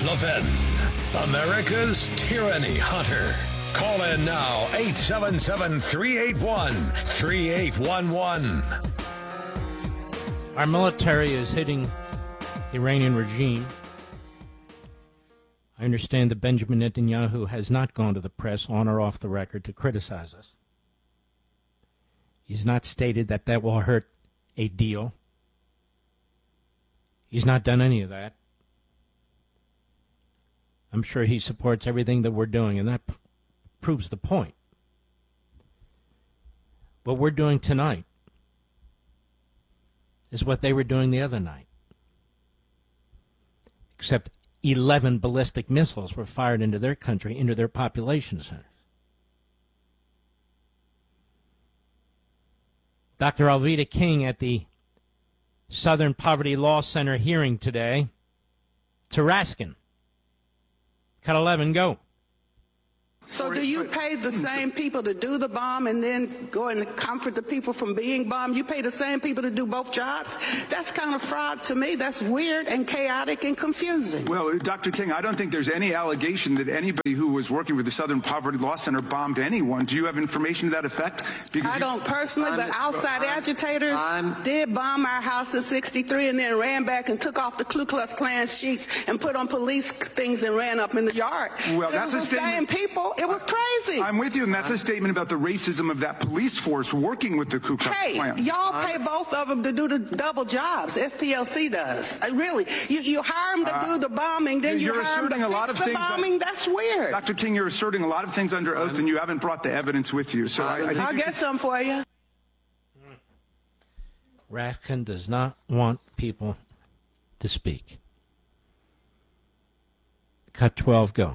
Levin, America's tyranny hunter. Call in now, 877-381-3811. Our military is hitting the Iranian regime. I understand that Benjamin Netanyahu has not gone to the press on or off the record to criticize us. He's not stated that that will hurt a deal. He's not done any of that. I'm sure he supports everything that we're doing, and that proves the point. What we're doing tonight is what they were doing the other night. Except 11 ballistic missiles were fired into their country, into their population centers. Dr. Alveda King at the Southern Poverty Law Center hearing today. Tarascan. Cut 11, go. So do you pay the same people to do the bomb and then go and comfort the people from being bombed? You pay the same people to do both jobs? That's kind of fraud to me. That's weird and chaotic and confusing. Well, Dr. King, I don't think there's any allegation that anybody who was working with the Southern Poverty Law Center bombed anyone. Do you have information to that effect? Because I don't personally, but outside agitators did bomb our house in '63 and then ran back and took off the Ku Klux Klan sheets and put on police things and ran up in the yard. Well, that's the same people. It was crazy. I'm with you, and that's a statement about the racism of that police force working with the Ku Klux Klan. Hey, y'all pay both of them to do the double jobs. SPLC does. Really. You hire them to do the bombing, then you hire them to fix the bombing? That's weird. Dr. King, you're asserting a lot of things under oath, and you haven't brought the evidence with you. So I'll get some for you. Raskin does not want people to speak. Cut 12, go.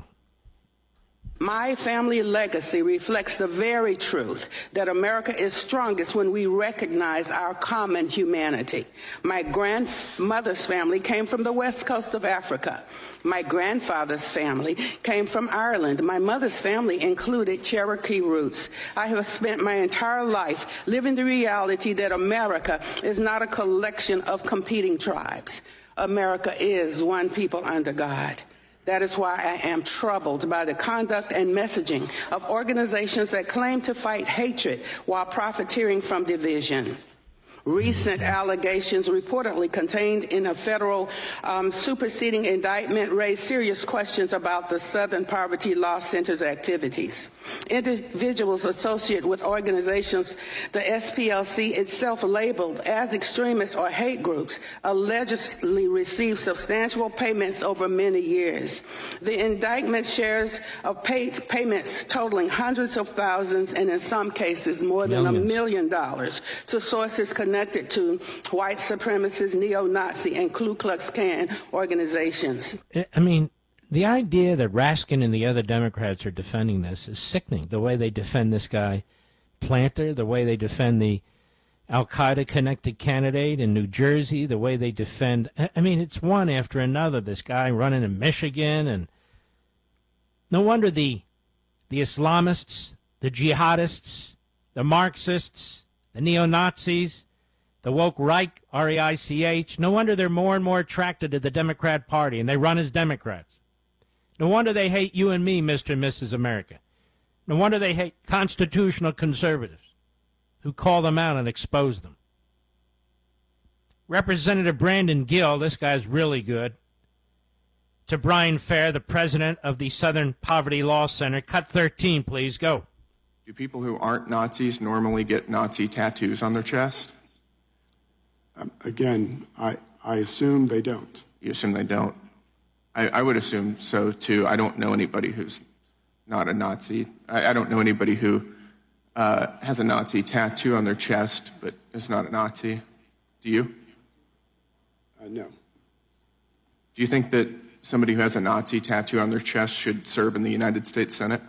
My family legacy reflects the very truth that America is strongest when we recognize our common humanity. My grandmother's family came from the west coast of Africa. My grandfather's family came from Ireland. My mother's family included Cherokee roots. I have spent my entire life living the reality that America is not a collection of competing tribes. America is one people under God. That is why I am troubled by the conduct and messaging of organizations that claim to fight hatred while profiteering from division. Recent allegations reportedly contained in a federal superseding indictment raise serious questions about the Southern Poverty Law Center's activities. Individuals associated with organizations the SPLC itself labeled as extremist or hate groups allegedly received substantial payments over many years. The indictment shares of payments totaling hundreds of thousands and in some cases more than $1 million to sources connected to white supremacist, neo-Nazi, and Ku Klux Klan organizations. I mean, the idea that Raskin and the other Democrats are defending this is sickening. The way they defend this guy, Planter, the way they defend the al-Qaeda-connected candidate in New Jersey, the way they defend... I mean, it's one after another. This guy running in Michigan, and no wonder the Islamists, the jihadists, the Marxists, the neo-Nazis, the woke Reich, R-E-I-C-H, no wonder they're more and more attracted to the Democrat Party, and they run as Democrats. No wonder they hate you and me, Mr. and Mrs. America. No wonder they hate constitutional conservatives who call them out and expose them. Representative Brandon Gill, this guy's really good, to Brian Fair, the president of the Southern Poverty Law Center. Cut 13, please. Go. Do people who aren't Nazis normally get Nazi tattoos on their chest? Again, I assume they don't. You assume they don't? I would assume so, too. I don't know anybody who's not a Nazi. I don't know anybody who has a Nazi tattoo on their chest but is not a Nazi. Do you? No. Do you think that somebody who has a Nazi tattoo on their chest should serve in the United States Senate?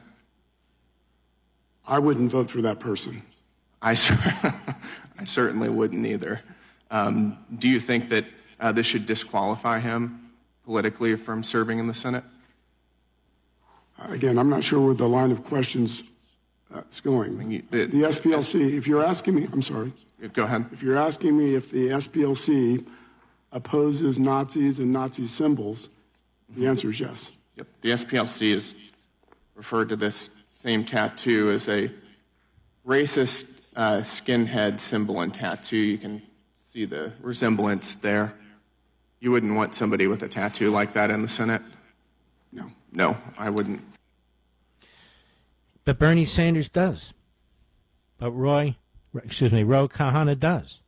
I wouldn't vote for that person. I certainly wouldn't either. Do you think that this should disqualify him politically from serving in the Senate? Again, I'm not sure where the line of questions is going. The SPLC, if you're asking me, I'm sorry. Go ahead. If you're asking me if the SPLC opposes Nazis and Nazi symbols, The answer is yes. Yep. The SPLC has referred to this same tattoo as a racist skinhead symbol and tattoo. You can see the resemblance there. You wouldn't want somebody with a tattoo like that in the Senate? No. No, I wouldn't. But Bernie Sanders does. But Ro Khanna does.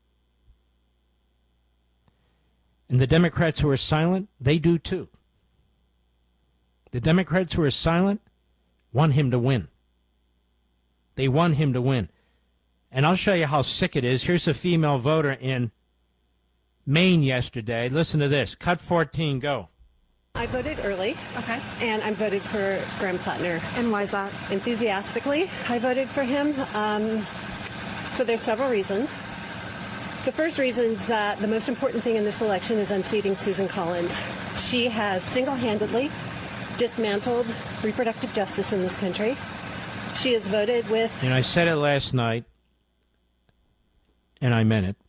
And the Democrats who are silent, they do too. The Democrats who are silent want him to win. They want him to win. And I'll show you how sick it is. Here's a female voter in Maine yesterday. Listen to this. Cut 14, go. I voted early. Okay. And I voted for Graham Plattner. And why is that? Enthusiastically, I voted for him. So there's several reasons. The first reason is that the most important thing in this election is unseating Susan Collins. She has single-handedly dismantled reproductive justice in this country. She has voted with... I said it last night, and I meant it.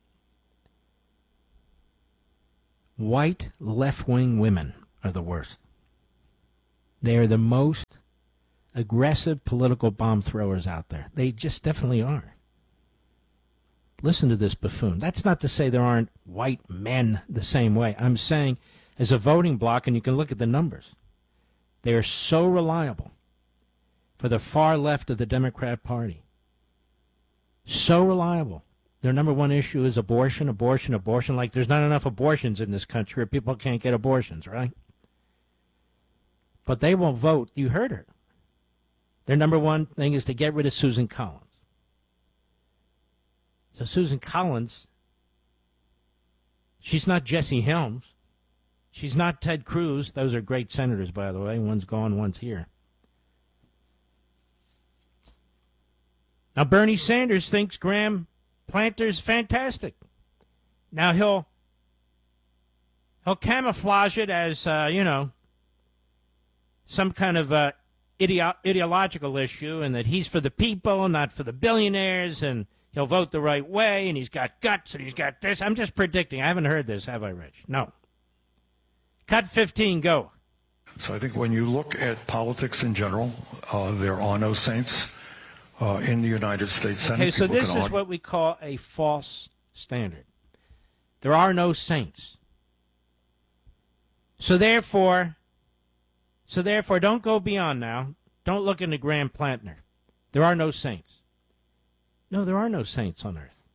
White left-wing women are the worst. They are the most aggressive political bomb throwers out there. They just definitely are. Listen to this buffoon. That's not to say there aren't white men the same way. I'm saying as a voting bloc, and you can look at the numbers, they are so reliable for the far left of the Democrat Party. So reliable. Their number one issue is abortion, abortion, abortion. Like there's not enough abortions in this country or people can't get abortions, right? But they won't vote. You heard her. Their number one thing is to get rid of Susan Collins. So Susan Collins, she's not Jesse Helms. She's not Ted Cruz. Those are great senators, by the way. One's gone, one's here. Now, Bernie Sanders thinks Graham Planter's fantastic. Now, he'll camouflage it as, some kind of ideological issue and that he's for the people, not for the billionaires, and he'll vote the right way, and he's got guts, and he's got this. I'm just predicting. I haven't heard this, have I, Rich? No. Cut 15, go. So I think when you look at politics in general, there are no saints in the United States Senate. Okay, so this is what we call a false standard. There are no saints. So therefore, don't go beyond now. Don't look into Graham Plattner. There are no saints. No, there are no saints on earth.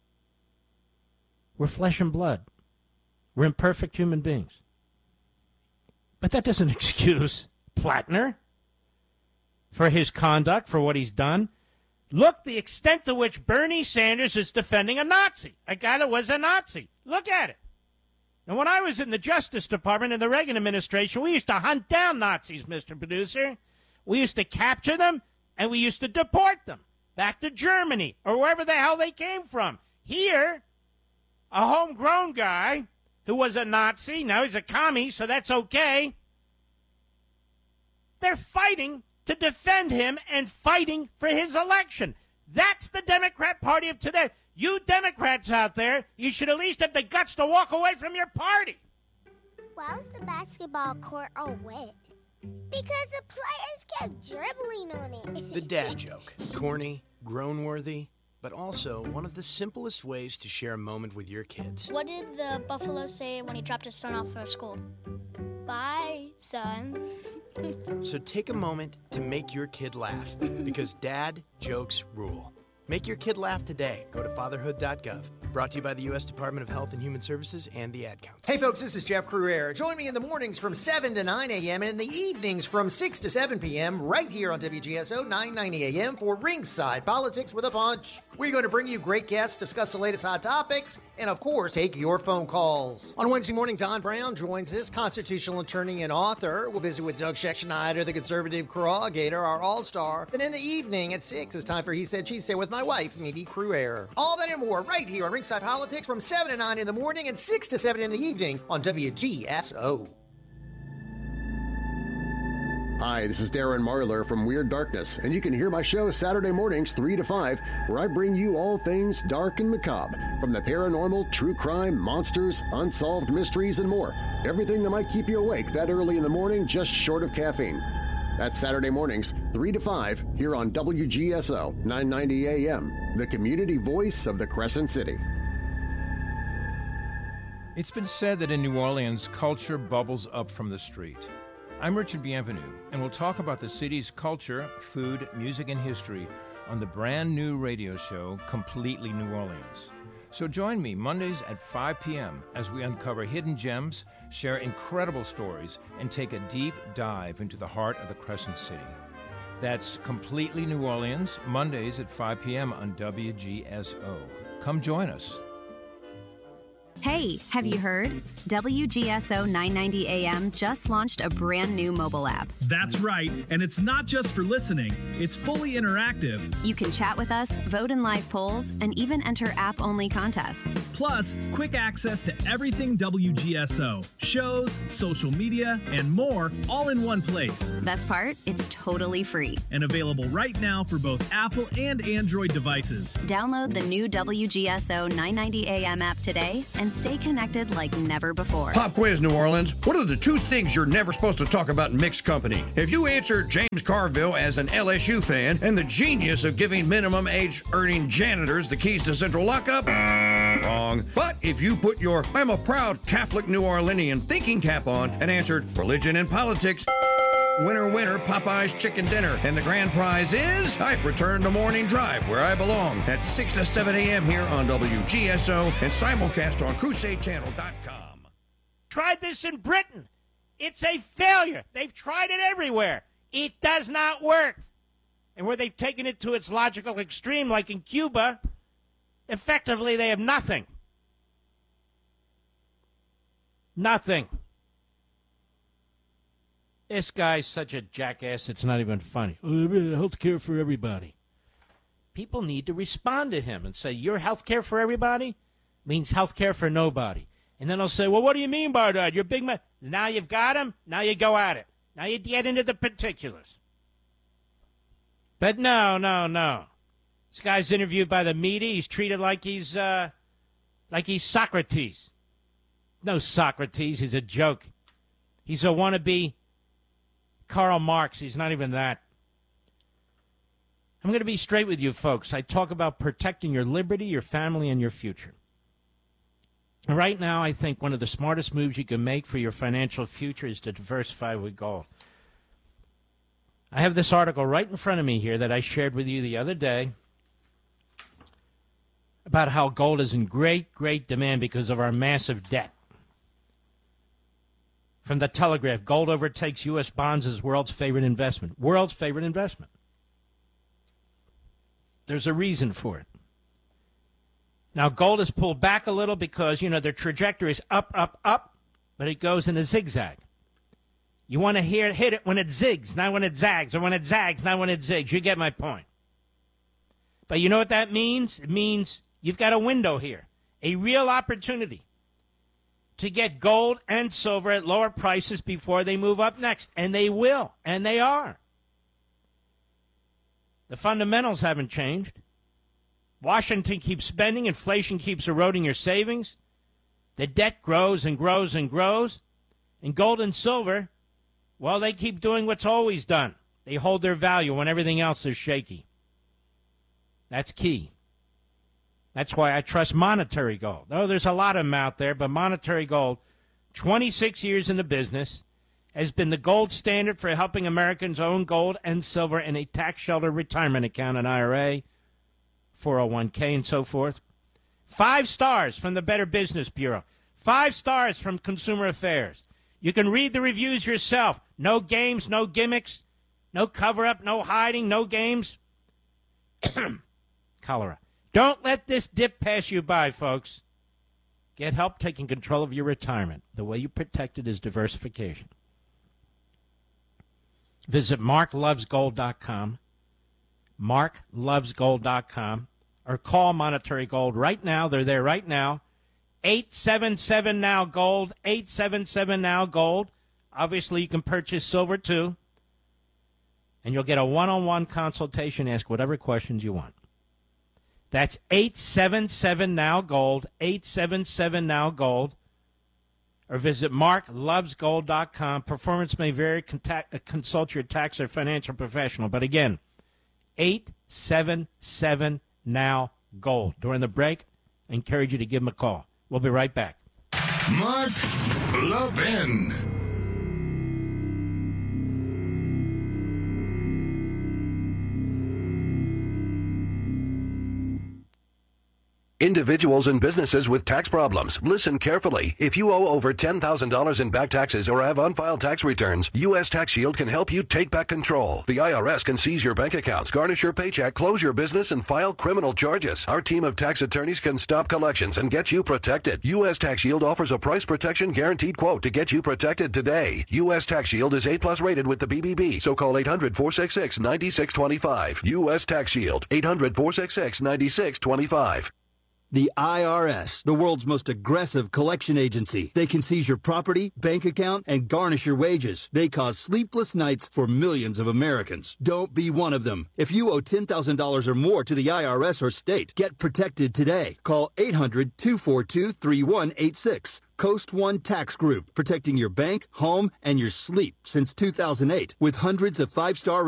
We're flesh and blood. We're imperfect human beings. But that doesn't excuse Plattner for his conduct, for what he's done. Look the extent to which Bernie Sanders is defending a Nazi, a guy that was a Nazi. Look at it. Now, when I was in the Justice Department in the Reagan administration, we used to hunt down Nazis, Mr. Producer. We used to capture them, and we used to deport them back to Germany or wherever the hell they came from. Here, a homegrown guy who was a Nazi, now he's a commie, so that's okay. They're fighting to defend him and fighting for his election. That's the Democrat Party of today. You Democrats out there, you should at least have the guts to walk away from your party. Why was the basketball court all wet? Because the players kept dribbling on it. The dad joke. Corny, groan-worthy, but also one of the simplest ways to share a moment with your kids. What did the buffalo say when he dropped his son off at school? Bye, son. So take a moment to make your kid laugh, because dad jokes rule. Make your kid laugh today. Go to fatherhood.gov. Brought to you by the U.S. Department of Health and Human Services and the Ad Council. Hey, folks, this is Jeff Cruere. Join me in the mornings from 7 to 9 a.m. and in the evenings from 6 to 7 p.m. right here on WGSO 990 a.m. for Ringside Politics with a Punch. We're going to bring you great guests, discuss the latest hot topics, and, of course, take your phone calls. On Wednesday morning, Don Brown joins us, constitutional attorney and author. We'll visit with Doug Schechtschneider, the conservative corrugator, our all-star. Then in the evening at 6, it's time for He Said, She Said with my wife, Mimi Cruere. All that and more right here on Ringside Politics from 7 to 9 in the morning and 6 to 7 in the evening on WGSO. Hi, this is Darren Marlar from Weird Darkness, and you can hear my show Saturday mornings 3 to 5, where I bring you all things dark and macabre, from the paranormal, true crime, monsters, unsolved mysteries, and more. Everything that might keep you awake that early in the morning, just short of caffeine. That's Saturday mornings, 3 to 5, here on WGSO 990 AM, the community voice of the Crescent City. It's been said that in New Orleans, culture bubbles up from the street. I'm Richard Bienvenu, and we'll talk about the city's culture, food, music, and history on the brand new radio show, Completely New Orleans. So join me Mondays at 5 p.m. as we uncover hidden gems, share incredible stories, and take a deep dive into the heart of the Crescent City. That's Completely New Orleans, Mondays at 5 p.m. on WGSO. Come join us. Hey, have you heard? WGSO 990 AM just launched a brand new mobile app. That's right, and it's not just for listening. It's fully interactive. You can chat with us, vote in live polls, and even enter app-only contests. Plus, quick access to everything WGSO. Shows, social media, and more, all in one place. Best part? It's totally free. And available right now for both Apple and Android devices. Download the new WGSO 990 AM app today and stay connected like never before. Pop quiz, New Orleans. What are the two things you're never supposed to talk about in mixed company? If you answered James Carville as an LSU fan and the genius of giving minimum age earning janitors the keys to central lockup, wrong. But if you put your I'm a proud Catholic New Orleanian thinking cap on and answered religion and politics, winner, winner, Popeye's chicken dinner. And the grand prize is I've returned to Morning Drive, where I belong, at 6 to 7 a.m. here on WGSO and simulcast on CrusadeChannel.com. Tried this in Britain. It's a failure. They've tried it everywhere. It does not work. And where they've taken it to its logical extreme, like in Cuba, effectively they have nothing. Nothing. This guy's such a jackass, it's not even funny. Health care for everybody. People need to respond to him and say, your health care for everybody means health care for nobody. And then they'll say, well, what do you mean by that? You're a big man. Now you've got him. Now you go at it. Now you get into the particulars. But no. This guy's interviewed by the media. He's treated like he's Socrates. No Socrates. He's a joke. He's a wannabe Karl Marx. He's not even that. I'm going to be straight with you, folks. I talk about protecting your liberty, your family, and your future. Right now, I think one of the smartest moves you can make for your financial future is to diversify with gold. I have this article right in front of me here that I shared with you the other day about how gold is in great, great demand because of our massive debt. From the Telegraph, gold overtakes U.S. bonds as world's favorite investment. World's favorite investment. There's a reason for it. Now, gold is pulled back a little because, their trajectory is up, but it goes in a zigzag. You want to hit it when it zigs, not when it zags, or when it zags, not when it zigs. You get my point. But you know what that means? It means you've got a window here, a real opportunity to get gold and silver at lower prices before they move up next. And they will, and they are. The fundamentals haven't changed. Washington keeps spending. Inflation keeps eroding your savings. The debt grows and grows and grows. And gold and silver, well, they keep doing what's always done. They hold their value when everything else is shaky. That's key. That's why I trust monetary gold. Oh, there's a lot of them out there, but monetary gold, 26 years in the business, has been the gold standard for helping Americans own gold and silver in a tax shelter retirement account, an IRA, 401k, and so forth. 5 stars from the Better Business Bureau. 5 stars from Consumer Affairs. You can read the reviews yourself. No games, no gimmicks, no cover-up, no hiding, no games. Cholera. Don't let this dip pass you by, folks. Get help taking control of your retirement. The way you protect it is diversification. Visit marklovesgold.com, marklovesgold.com, or call Monetary Gold right now. They're there right now. 877-NOW-GOLD, 877-NOW-GOLD. Obviously, you can purchase silver, too. And you'll get a one-on-one consultation. Ask whatever questions you want. That's 877-NOW-GOLD, 877-NOW-GOLD. or visit marklovesgold.com. Performance may vary. Consult your tax or financial professional. But again, 877-NOW-GOLD. During the break, I encourage you to give him a call. We'll be right back. Mark Levin. Individuals and businesses with tax problems, listen carefully. If you owe over $10,000 in back taxes or have unfiled tax returns, U.S. Tax Shield can help you take back control. The IRS can seize your bank accounts, garnish your paycheck, close your business, and file criminal charges. Our team of tax attorneys can stop collections and get you protected. U.S. Tax Shield offers a price protection guaranteed quote to get you protected today. U.S. Tax Shield is A+ rated with the BBB, so call 800-466-9625. U.S. Tax Shield, 800-466-9625. The IRS, the world's most aggressive collection agency. They can seize your property, bank account, and garnish your wages. They cause sleepless nights for millions of Americans. Don't be one of them. If you owe $10,000 or more to the IRS or state, get protected today. Call 800-242-3186. Coast One Tax Group, protecting your bank, home, and your sleep since 2008 with hundreds of 5-star